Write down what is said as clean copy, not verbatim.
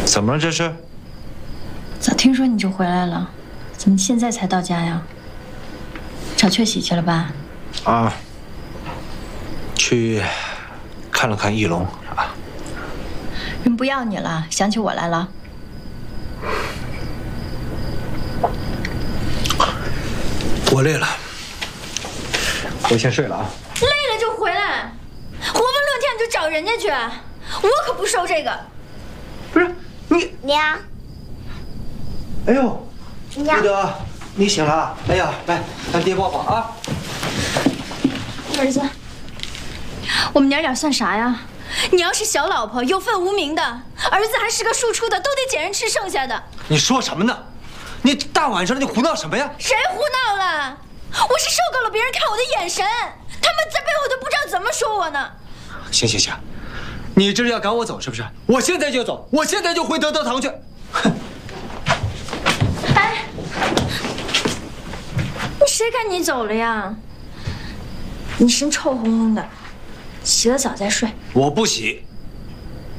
怎么了这是？ 早听说你就回来了，怎么现在才到家呀？找雀喜去了吧？ 啊，去看了看翼龙啊。 人不要你了，想起我来了。 我累了，我先睡了啊。 累了就回来，活蹦乱跳你就找人家去，我可不收这个。 不是你娘， 哎呦， 娘， 玉德，你醒了啊？哎呀，来，让爹抱抱啊！ 儿子，我们娘俩算啥呀？你要是小老婆，有份无名的，儿子还是个庶出的，都得捡人吃剩下的。 你说什么呢？你大晚上的你胡闹什么呀？ 谁胡闹了？我是受够了别人看我的眼神，他们在背后都不知道怎么说我呢。 行行行，你这是要赶我走是不是？我现在就走，我现在就回德德堂去。哼！ 哎，你谁赶你走了呀？你身臭烘烘的，洗了澡再睡。 我不洗。